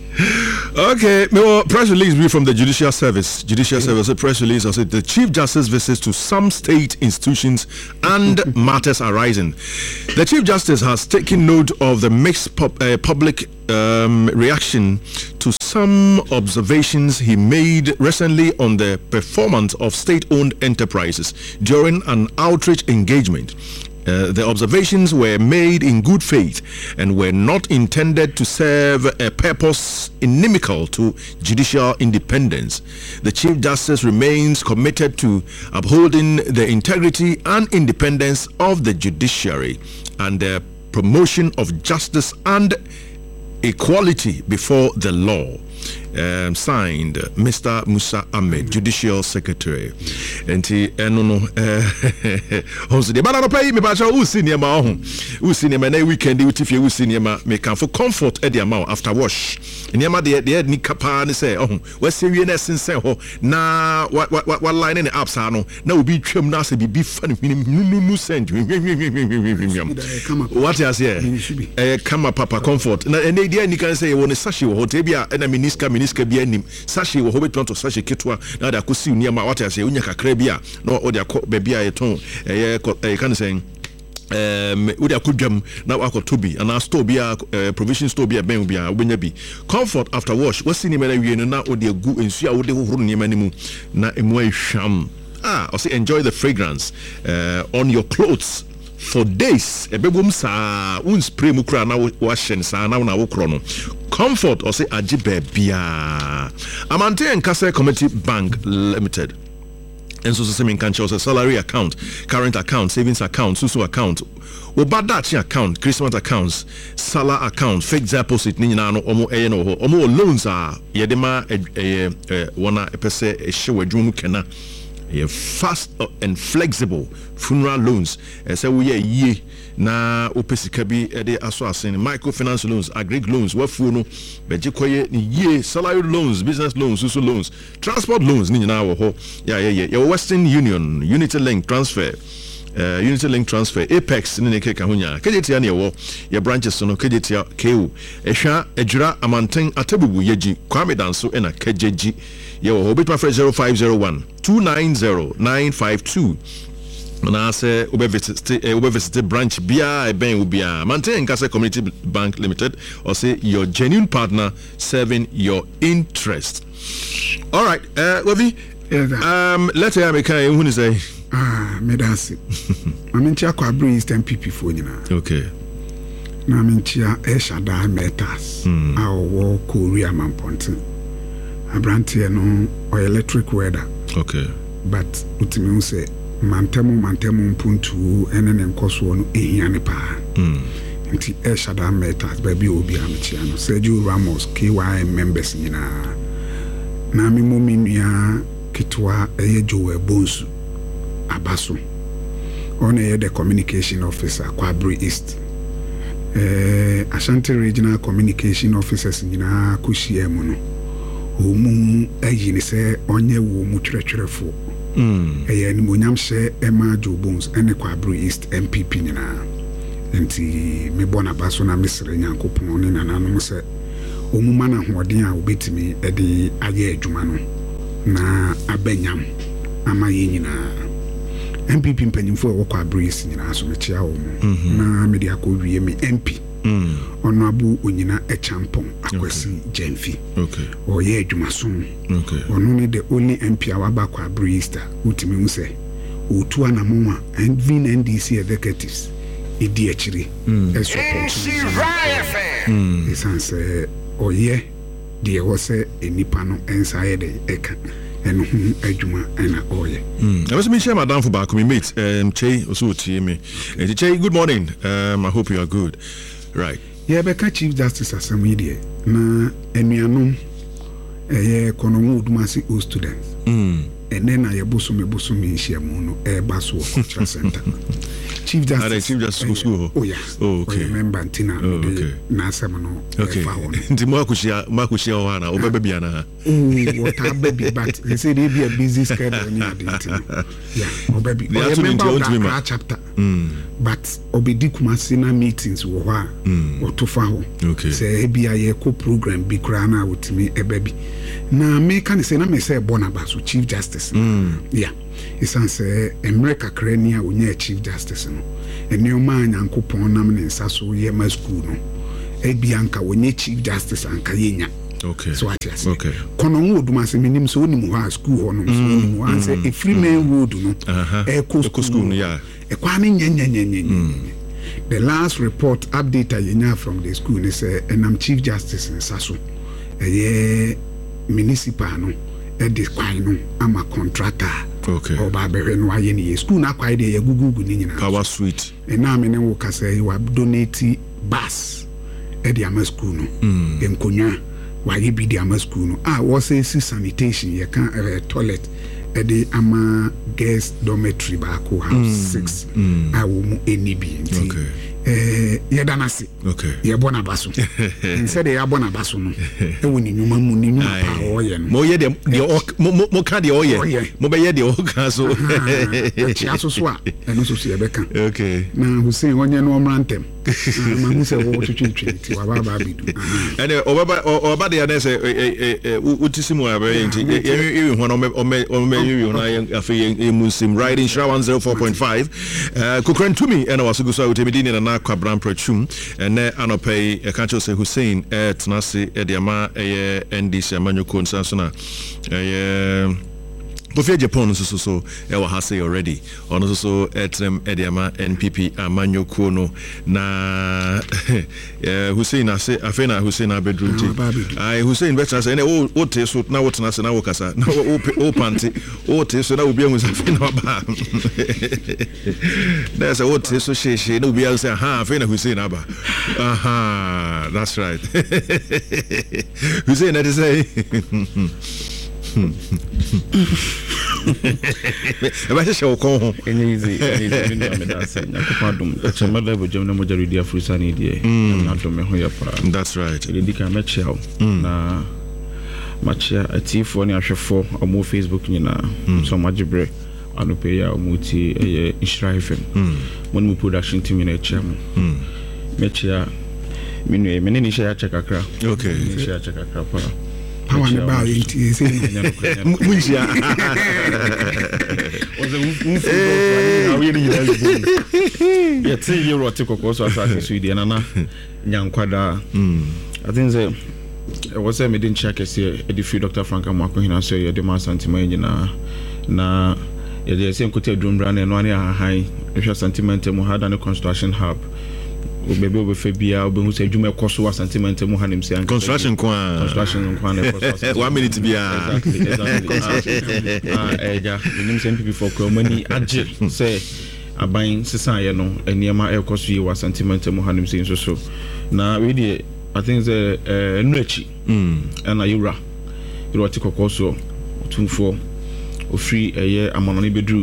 Okay, well, press release be from the Judicial Service. Judicial Service, a press release. I said the Chief Justice visits to some state institutions and matters arising. The Chief Justice has taken note of the mixed pub, uh, public um, reaction to some observations he made recently on the performance of state-owned enterprises during an outreach engagement. Uh, the observations were made in good faith and were not intended to serve a purpose inimical to judicial independence. The Chief Justice remains committed to upholding the integrity and independence of the judiciary and the promotion of justice and equality before the law. Um, signed Mister Musa Ahmed, Judicial Secretary. And he, no, no, also the banana pay me, but who's senior ma, who's senior man, weekend, if you senior ma, make for comfort at the amount after wash. And Yama, the head Nick Capa and say, oh, what's serious and say, oh, now what, what, what, what line in the apps are no, now be trim nasty, be funny, no send what is here? Come up, Papa, comfort. And they can say, when a sashi or hotebia, and I mean, Miniska be any sashi will hold to such a kitwa. Now that I could see near my water say, Unyaka Krebia, no, or their baby a tone, a can say, um, would I could jam now I could to be, and I still be a provision store be a ben be a winner be. Comfort after wash, what's in the matter? You know, or their good and see how they will run near many na emwe sham. Ah, or say enjoy the fragrance uh, on your clothes. For days, a bedroom sa un spray mukra na washing sa na na wokrono. Comfort or say ajibe bia. Amante and Kase Community Bank Limited. And so say can show salary account, current account, savings account, susu account, obadachi account, Christmas accounts, sala account, fixed deposit ni na no omo eh no omo loans are yedema eh wana epese e hwe adwum kena. Fast and flexible funeral loans. And so we are ye na opesika bi ede aso asen microfinance loans, agri loans, wafuno, bejikoye ni ye salary loans, business loans, social loans, transport loans ni na wo ho. Yeah yeah yeah. Your Western Union, Unity Link transfer. Uh, Unity Link transfer, Apex ni neke kahunya. Kejetia ni wo your branches no kejetia K U. Ehwa ejura amanten atebubu yeji kwame danso ena kejeji. Yo, Hobit Mafre zero five zero one two nine zero nine five two. Na say ube visit ube visit branch bia ben ubia maintain Kase Community Bank Limited or say your genuine partner serving your interest. All right, uh Wavi, um let's hear me kai who say ah medasi. Amintia kwa bring Eastern P P for nyina. Okay. Na amintia Eshada Metas. Ah wo Korea Mamponte. Abrantie no or electric weather. Okay. But utimi say mantemu mantemu mpuntu enen enkoso no ehiane pa. Mm. Nti Eshada Metas baby obi amchia no Sergio Ramos K Y M members nyina. Na mi mo minua kitwa eye Joe Bonsu Abaso. On the communication officer Kwabri East. Eh Ashanti Regional Communication Officers nyina kushie mu no. Omu ayini se onye wo mu twerɛtwerɛfo mm ɛyɛ ni monyam hye Emma Joe Bones ene Kwabri East M P P nyina enti me bona baso na mesre nyankopon ne nananom se omu mana hoɔden a obetimi ɛde ayɛ adwuma no na abanyam ama yɛ nyina M P P mpanyimfo wɔ Kwabri East nyina so mekyia wo mu na me de akɔwie me M P Mm. Onabu Onyina Echampong Akwesi Jenfi. Okay. Or ye Jumasun. Okay. Only the only M P Awaba Kwabri East Utimi Use Utu Anamuma and Vin N D C executives Idi Echiri e support. Mm. Esanse oye die wose enipa no ensaye de eka eno hu adwuma ena oye. Mm. I was me share madam for back me mate um Che also tie me. Eh Che, good morning. Um I hope you are good. Right. Yeah, Beka Chief Justice Asamide na enuanom eye konomu udumasi o students. Mm. And then I bosom me bosom me shiamu no e baso cultural center. Chief Justice. Ah, Chief Justice school. Oh yeah. Oh, okay. Remember Tina oh, okay. na asem no. Okay. Ndi mo akushia mo akushia ho na obebe bia na. Oh, what a baby but they say they be a busy schedule ni adinti. Yeah, obebe. Remember that chapter. but obedi Kumasi na meetings wo ho a wo to fa ho say e bia ye ko program bi kura na wotimi eba bi na me kan say na me say Bonaba so Chief Justice yeah isan say America krania onya Chief Justice no eni o ma Nyankopon nam ne nsa so ye ma school no e bia nka wonye Chief Justice anka yenya. Okay. So what yes. Okay. Kono wodu ma se minim so onimu ha school ho no so onimu an say a free man wood no e ko school yeah. E kwa ne nyenye nyenye. The last report update I nya from the school is uh, enam Chief Justice in Sasso. Eh municipal no e de kwai no ama contractor. Okay. Oba be no aye ni school na kwai de ye gugugu ni nyina. Power suite. E na me ne wo ka say you are donate bus e de ama school no. Mm. Enkonya why be the ama school no ah was a sanitation you can uh, toilet at the ama guest dormitory back house mm. six mm. I will mu any be okay eh ye danasi okay ye Bonaba so instead ye Bonaba so no e woni nyuma mu ni nyuma pa oye no mo ye de mo mo ka de oye mo be ye de o ka so e chia so so a eno so so ye be kan okay na Hussein onye no omrantem ma hu se wo twetwetwe ti wa baba bidu ene obaba obaba de na se utisimu abe nti ye ho no o me o me ye na afi ye musim riding shra one oh four point five uh Kukrantumi ena wasugu so utemidini na Kwabran Prachum ene anopay e kancho se Hussein e tnase e diama e N D C amanyoko nsanso na e Kofi Japan so so e wa ha say already ono so so etrem e diama N P P amanyoko no na eh Hussein ase afena Hussein abedrum ti ai Hussein betra say ene o o te so na wotena se na wokasa na o panti o te so na obi ehun se afena ba there's a o te so she she na obi ehun say ha afena Hussein aba aha that's right Hussein that is say eba se show ko enye easy easy me da say nakopadum chama da bojam na moja redia frusa ni die na do me ho ya pa that's right e di ka match out na match atifo ni ahwefo omo Facebook nyina so majibre anope ya omuti e Ishra F M mo ni production team na echem match ya minu e meneni sha ya chekakra okay ni sha ya chekakra pa how an about it is munjia was a move we really yeah three year old tikoko so asase Sweden na nyankwada I think say it was a medin check say the free Doctor Frank Amako hina so ye de ma santima nyina na ye de say nkote adrumbra na no ane ahan ehwa sentiment mu hada ne construction hub obebe obefe bia obehu se adwuma ekoso wa sentiment mu hanim se construction kwa construction kwa na ekoso one minute bia exactly exactly ah eja nim se people for community age say aban sesa ye no eniema ekoso yi wa sentiment mu hanim se so so na we dey I think the uh, Nrechi mm and Ayura you want to kokoso tumfo ofri eye amanoni bedru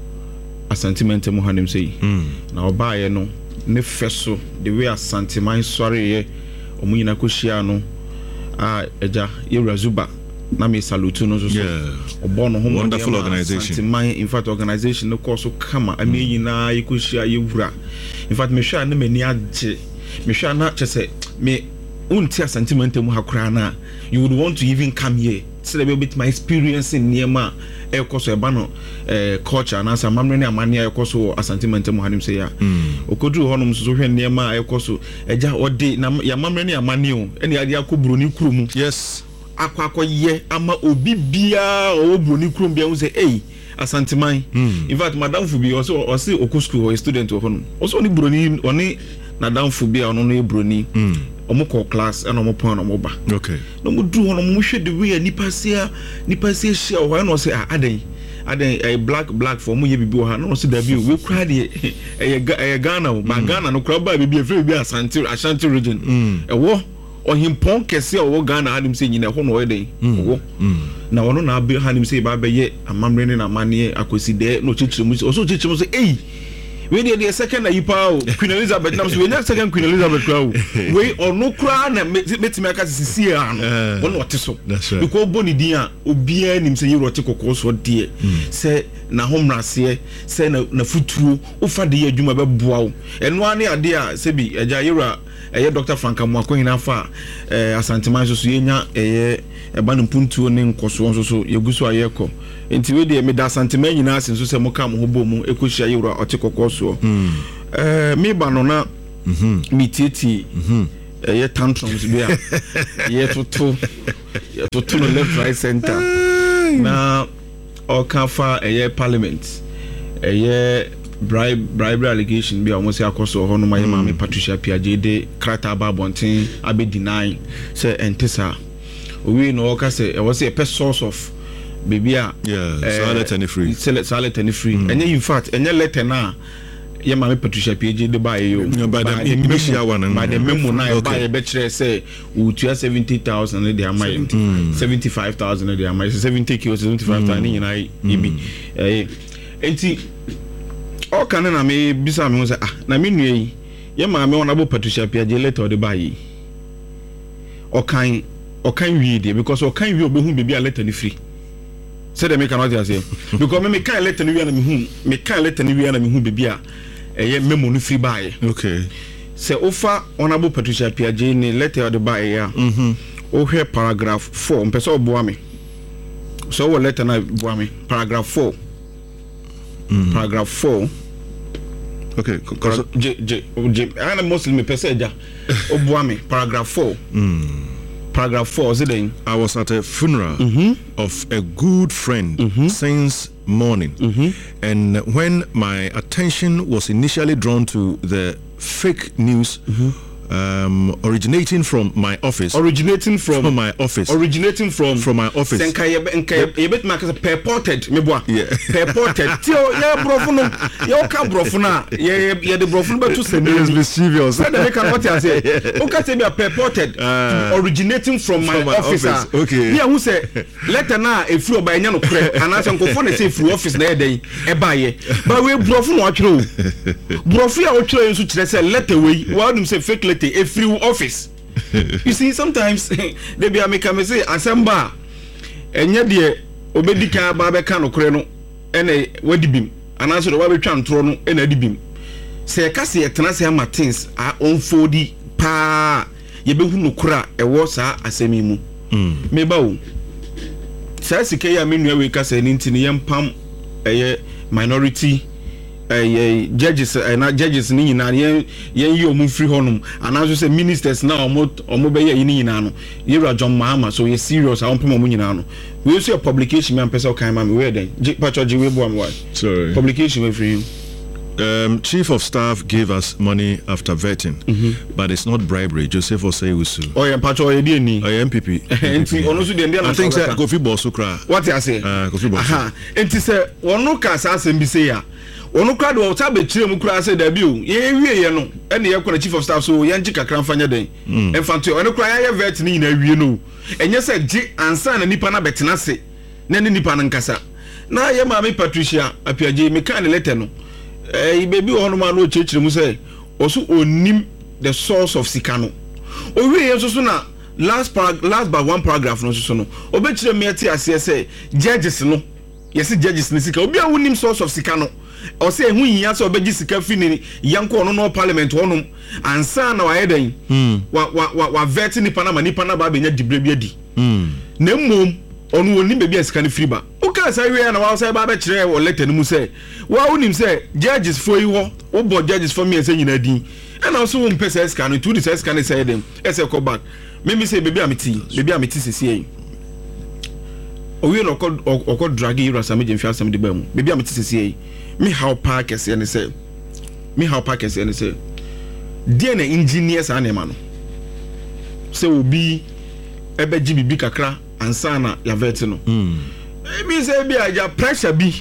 a sentiment mu hanim say na oba ye no ne feso the way asantiman sorry ye omu nyina kohia no a eja Yewura Zuba na me salute no so so obo no ho wonderful organization asantiman in fact organization no course kama ame nyina yekohia Yewura in fact me hwa na mani age me hwa na chese me unti sentiment mu hakura na you would want to even come here so that bit my experience in niema e koso e ba no eh culture na sa mamre ne amane e koso sentiment mu hanim se ya okodru honum so hwe niema e koso eja ode na ya mamre ne amane o ene ade akoburo ni kurom yes akwa akoye ama obi bia o buro ni kurom bia wo say eh asantiman in fact madam fubi also also okusku o student o honum also ni buro ni oni na down phobia ono no ebroni mm omo ko class and omo pon omo ba okay no mo du hono mo hwe de we nipa sia nipa sia hia o no say aden aden a black black for mo ye bibi o ha no say da bi we kra de e e Ghana ba Ghana no kra ba bibi e fe bi Ashanti Ashanti region e wo ohimpon kese o wo Ghana hanim say nyina ho no we den wo na wono na be hanim say ba be ye amamre ne na mane akosi de no chichiri mu so chichiri mu say eh we dey the second ayipa o Queen Elizabeth nam so we next second Queen Elizabeth kra o we ono kra na betimi aka sisi an won wote so because boni din a obia nim se yero te kokko so de se na homrase se na na futuro ufa de adwuma be boa o eno ane ade a se bi agya yero eye Doctor Franka Mwakoyina fa eh asanteman so so yenya eye eba no puntuo ne nkoso so so yeguso ayeko enti we de me da asanteman nyina asen so se mo ka mo hobo mu ekohia yero ote kokko so eh me ba no na mhm mititi mhm eye tantrums bia ye toto ye toto no left right center na o ka fa eye parliament eye bribe bribery allegation be almost akoso ho no my mama Patricia Piaje de krata babontin abe deny say entesa we no ka say e was a source of baby a yeah so let any free so let any free and in fact any letter na ya mama Patricia Piaje de buy you by the initial one by the memo na buy be kire say we to seventy thousand they are my seventy-five thousand they are my seventy k seventy-five thousand ni na ibi eh enti o kan na me bisa me say ah na me nue yi ye ma me wona bo Patricia Piaje letter de buy o kan o kan wi de because o kan wi obehu bebi a letter ni free say dem cannot say because me me kan letter ni wi na me hu me kan letter ni wi na me hu bebi a eye memo ni free buy okay say ofa honorable Patricia Piaje ni letter de buy ya mhm o hwe paragraph four mpese oboa me so wo letter na boa me paragraph four mm. paragraph four okay Para, j j j ana muslim me pese ja oboa me paragraph four mm. paragraph four is it then I was at a funeral mm-hmm. of a good friend mm-hmm. since morning mm-hmm. and when my attention was initially drawn to the fake news mm-hmm. um originating from my office originating from, from my office originating from from my office senka ye ye bet mark purported me boa yeah purported ti o ye brofo no ye ka brofo na ye ye de brofo no betu se is mischievous so they can what you say o ka say be purported uh, originating from my, from my office, office. Okay yeah who say letter na e furu oba nya no kre ana se nkofo na say furu office na e dey e ba ye but we brofo no atwere o brofo ya o twere nso kire say letter we wa dum say fake letter a free office you see sometimes they be make me say assemble enye de obedika ba be ka no kore no ene wadibim ana so do ba be twa ntoro no ene adibim se ka se etena se Martins a onfodi pa ye be hu no kora e wo sa asemi mu me ba wo sa sike ya menua we ka se ni ntini ye mpam eye minority eh judges na judges ni nyina ye ye yi omu free honum anaso say ministers na omo omo be ye ni nyina no Yera John Mahama so ye serious a ompem omu nyina no we see a publication me ampesa kan ma me we den pacho ji we bo am why sorry publication we free um chief of staff gave us money after vetting mm-hmm. but it's not bribery Joseph Oseiusu oh yeah pacho ye di ni oh M P P enti ono so de ndi I think say Kofi Bosu kra what you say uh Kofi Bosu aha enti say ono ka sa asem bi say ya onu kra do ta be kire mu kra se da bi o ye wie ye no ene ye kora chief of staff so ye nji kakra mfanya den emfanto onu kra ye vet ni na wie no enye se gi ansa na nipa na betena se na ne nipa na nkasa na ye maami Patricia Apiaje me kan letter no eh baby onu ma no chechire mu se oso onim the source of sikano o wie ye so so na last parag last by one paragraph no so so no obechire me ati ase se judges no yes judges ni sika obi a wonim source of sikano o say hu yin ase obegi sika fi ni yanko no no parliament wonum ansa na wa yedan hmm wa wa wa vet ni panama ni panama ba benya dibre bi adi hmm na mmom onu woni bebi asika ni free ba o ka say we na wa say ba be kire wo letter ni mu say wa wonim say judges for yi ho wo bo judges for me say nyina din and also wo mpesa sika no to the sika ni say dem ese ko back me me say bebi amiti bebi amiti sisi owi no ko ko drag yi rasa me jemfi asem de ba mu bebi amiti sisi me how park ese ne say me how park ese ne say dia na engineers anema no say obi ebe gi bibi kakra ansa na ya vet no mm e bi say bi aja pressure bi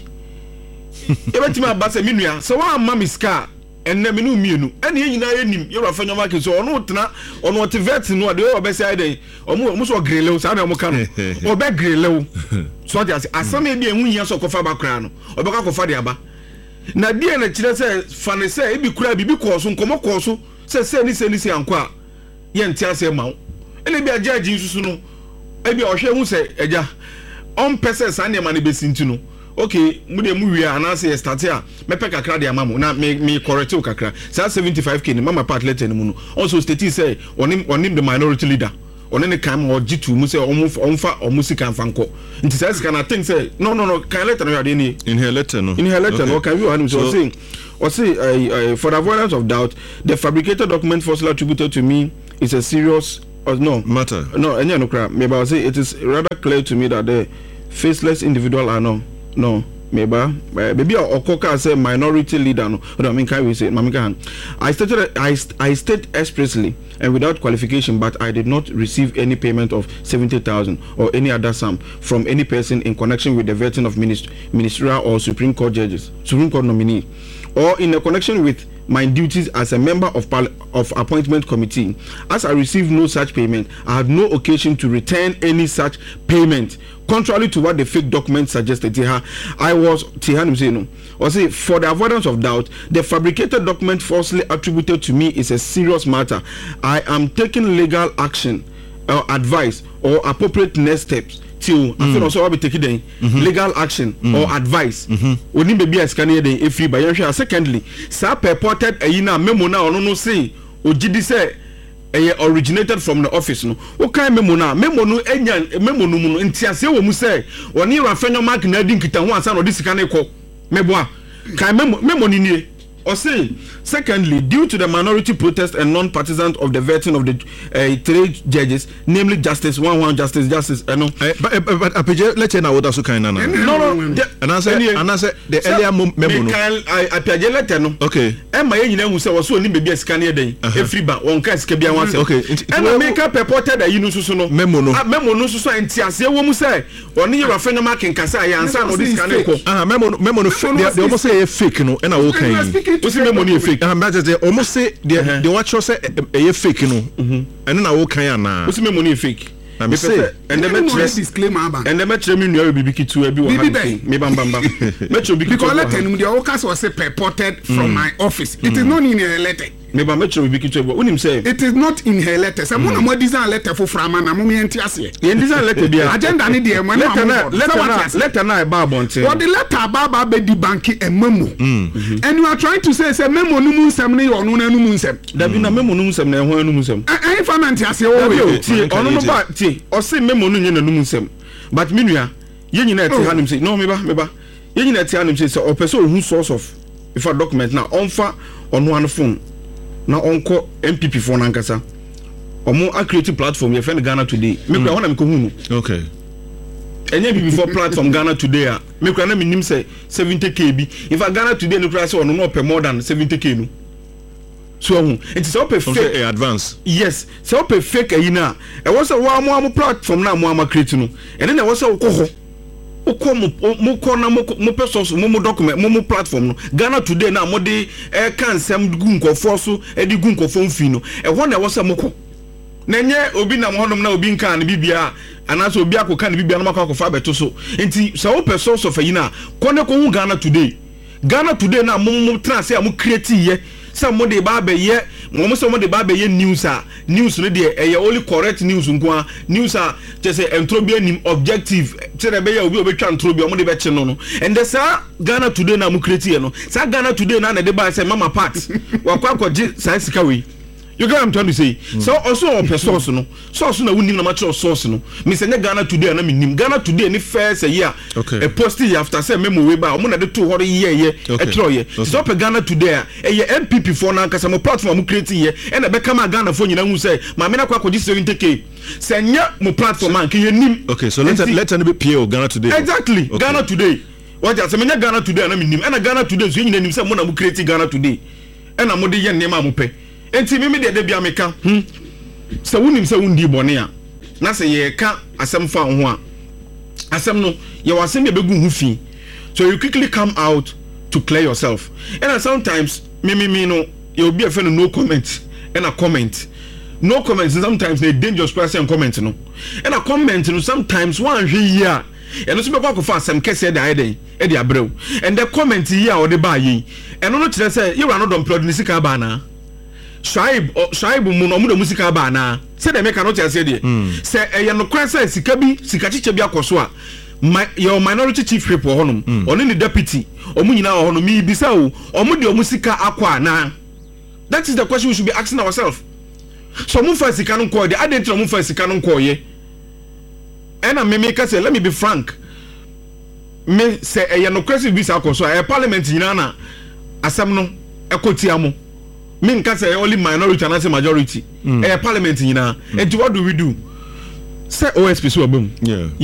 e betima abase menua so wa amma miska enne me no mienu ene nyina yenim yoro fa nyoma ke so ono tena ono te vet no de o be say den omo omo so grelew sa na omo ka no o be grelew so dia asame bi ehun yin so kofa ba kra no o be ka kofa de aba na die na kyerɛ sɛ fa ne sɛ ebi kura bibi kɔɔ so nkɔmɔ kɔɔ so sɛ sɛ ni sɛ ni sɛ ankɔ a yɛn ti ase ma wo ɛna bi agya agyi nsusu no ebi ɔhwɛ hu sɛ agya ɔmpɛ sɛ saa nneɛma no bɛsi nti no okay mu de mu wie anaasɛ yɛ start a mɛpɛ kakra de ama mo na me me correct wo kakra saa seventy-five k ni mama part letter no mu no also state say onim onim the minority leader one ne kan mo jitu mu say omfa omusika mfanko nti say sika na think say no no no kan letter no yade ni in her letter no in her letter no kan we want so saying or say uh, uh, for the avoidance of doubt the fabricated document falsely attributed to me is a serious or no matter no enya no kra me ba say it is rather clear to me that the faceless individual are no no meba baby okoka say minority leader no I mean can we say mamika I stated I, I state expressly and without qualification but I did not receive any payment of seventy thousand or any other sum from any person in connection with the vetting of minist- ministerial or Supreme Court judges Supreme Court nominee or in a connection with my duties as a member of Pal- of appointment committee. As I received no such payment, I had no occasion to return any such payment. Contrary to what the fake document suggested, I was or say for the avoidance of doubt, the fabricated document falsely attributed to me is a serious matter. I am taking legal action or advice or appropriate next steps. Till I feel also be taking legal action mm-hmm. or advice. Oni baby as can dey if by your secondly, sa purported ayina memo na ono no say ogidi say eh originated from the office no. O kan memo na memo no enya memo no mu no ntiase wo mu say oni rafenyo mark na di nkita ho ansa no di sika na ekọ mebo kan memo memo ni nie. Or say, secondly, due to the minority protest and non-partisan of the vetting of the uh, three judges, namely Justice One One, Justice Justice, uh, no. Uh, but but, but Apije, let's say now what also kind of no no. And I say, and I say the earlier memo no. I Apije letter no. Okay. And my engineer who say was so ni baby scanner day. Every ba one can skip one say. Okay. And I make up purported that you know so no. Memo no. Memo no so and tiase wo mu say. Oni your friend marking kasa ya ansa no this scanner ko. Ah memo memo no they almost say fake no. And I will kind. What's the memo ni fake? Ah, but they almost say the the watch say a fake no. And then I will kind na. What's the memo ni fake? I'm say and the metro disclaimer aba. And the metro me no be biki tu ebi wo ha. Me bam bam bam. Metro biki because letter no the workers was say purported from my office. It is not in a letter. Me ba metro biki tu ebi. Unim say it is not in her letter. Say mo na mo design letter for frama na mo me enti ase. Ye design letter bia. Agenda ni de mo na letter na letter na e ba bonte. What the letter ba be di banki e memo. And you are trying to say say memo no mu nsem ne yo no na no mu nsem. Da bi na memo no mu nsem na e ho no mu nsem. Eh fa na enti ase wo we. Ti ono no ba ti o say memo no nye na no mu nsem. But minua ye nyina eti hanim say no me ba me ba. Ye nyina eti hanim say say o person who source of if a document na onfa ono an phone na onko M P P for nankasa omo a creative platform ye friend Ghana Today me kura wona me ko hunu okay enye B B for platform Ghana Today a me kura na me nim say seventy k bi if a Ghana Today no kura say ono no pay more than seventy k no so hu it is up a fake advance yes so up a fake ayina e was a wa mo am platform na mo am create no and then e was a ko ho ko mo mo ko na mo mo person mo mo document mo mo platform no Ghana Today na mo de e kan sem gu nkofo so e di gu nkofo mfi no e ho na e was a mo ko na nye obi na mo honom na obi nka na bibia anaso obi akoka na bibia na makwa akofa beto so enti so wo person so fa yina ko ne ko hu Ghana Today Ghana Today na mo mo trans ya mo create ye some mo de ba be ye mo so mo de ba be ye news a news no de e only correct news nko news a je say entrobia nim objective tere be ye obi obetwa entrobia mo de be che no no and the sa Ghana Today na mo create ye no sa Ghana Today na na de ba say mama part wakwa kwaje sa sika we you get what I'm trying to say mm. So also on source no source na wunim na match source no me say Ghana Today na me nim Ghana Today ni first year okay. A post after say memo we ba omo na de to hore year year e tro ye so pe Ghana Today e ye M P P for na nkasa mo platform mo create ye e na be kama Ghana for nyina hu say ma me na kwa kwaji seventy k say nya mo platform an ke ye nim okay so let's let's be P O Ghana Today exactly okay. Ghana Today what just me nya Ghana Today na me nim e na Ghana Today so nyina nim say mo na mo create Ghana Today e na mo de ye nema mo pe enti mimi de de bia meka hm se wonim se wundi bone a na se ye ka asem fa ho a asem no ye wasem ye begu hu fi so you quickly come out to clear yourself and sometimes mimi mi no you will be a friend no comment and a comment no comment sometimes they dangerous person comment no and a comment no sometimes one hwe here ɛno so bɛkɔ akɔfa asɛm kɛseɛ de ayɛ den ɛde abrɛw and the comment yi a ɔde baa yi ɛno no kyerɛ sɛ yɛwura no dɔmplɔd ne sika baa naa Shaib Shaib mu no mu de musika ba na se de meka no tia se de se eye no kwan se sika bi sika chiche bi akoso a your minority chief whip wo honom oni ni deputy omu nyina wo honom mi bisa o omu de omu sika akwa na that is the question we should be asking ourselves so mu fa sika no ko de adentro mu fa sika no ko ye ena me me ka se let me be frank me se eye no kwesi bi sa akoso a parliament nyina na asem no ekotia mo me nka say only minority and not majority mm. eh parliament nyina and what do we do say O S P so abam yeah